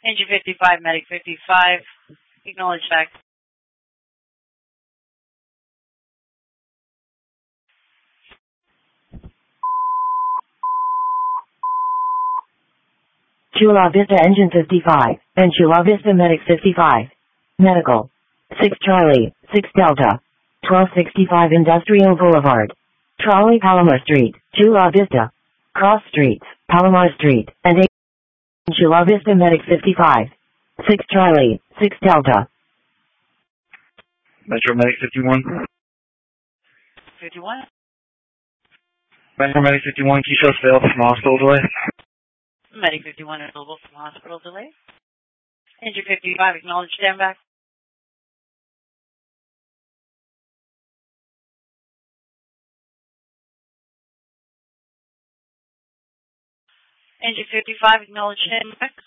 Engine 55, Medic 55. Acknowledge back. Chula Vista Engine 55, and Chula Vista Medic 55. Medical. 6 Charlie, 6 Delta. 1265 Industrial Boulevard. Trolley Palomar Street, Chula Vista. Cross Streets, Palomar Street, and 8 Chula Vista Medic 55. 6 Charlie, 6 Delta. Metro Medic 51. 51. Metro Medic 51, Keyshows failed from hospital delay. Medic 51 available from hospital delay. Engine 55, acknowledge standby. Engine 55, acknowledge standby.